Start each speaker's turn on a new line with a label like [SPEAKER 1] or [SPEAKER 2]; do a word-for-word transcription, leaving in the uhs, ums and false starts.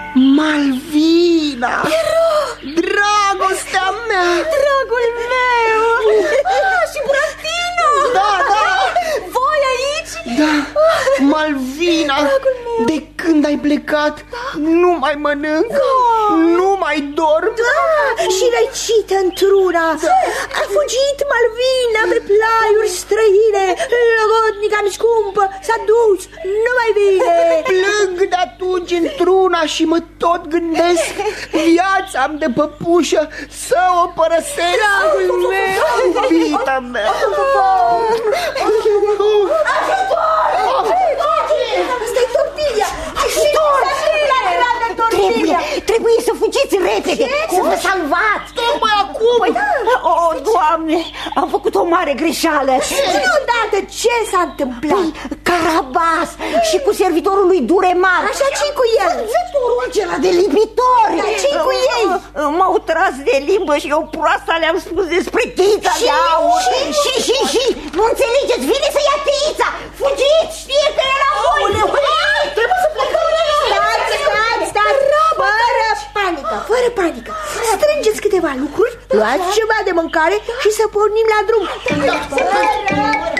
[SPEAKER 1] Malvina! Dragostea mea!
[SPEAKER 2] Dragul meu! Ah, și Buratino!
[SPEAKER 1] Da, da!
[SPEAKER 2] Voi aici?
[SPEAKER 1] Da, Malvina! De când ai plecat, nu mai mănânc, nu mai dorm.
[SPEAKER 3] Da, și răcită într-una. A fugit Malvina pe plaiuri străine. Logodnica-mi scumpă s-a dus, nu mai vine.
[SPEAKER 1] Plâng de atunci într-una și mă tot gândesc, viața-mi de păpușă să o părăsesc.
[SPEAKER 3] Dragul meu,
[SPEAKER 1] iubita mea.
[SPEAKER 3] Asta-i tortilla. Ajutor!
[SPEAKER 2] Trebuie, trebuie să fugiți repede, să vă salvați.
[SPEAKER 1] Tocmai acum.
[SPEAKER 2] Păi, o, oh, Doamne, am făcut o mare greșeală.
[SPEAKER 3] Și odată ce s-a întâmplat?
[SPEAKER 2] Păi, Carabas și cu servitorul lui Duremar.
[SPEAKER 3] Așa, ce-i cu el?
[SPEAKER 2] Văzătorul acela de lipitori.
[SPEAKER 3] Dar ce-i cu ei?
[SPEAKER 2] M-au tras de limbă și eu proasta le-am spus despre tița de aur. Și, și, și, și, nu înțelegeți, vine să ia tița. Fugiți, știe că e la voi.
[SPEAKER 3] Trebuie să plecăm. Stați, stați, stați. Fără panică, fără panică. Strângeți câteva lucruri, luați ceva de mâncare și să pornim la drum.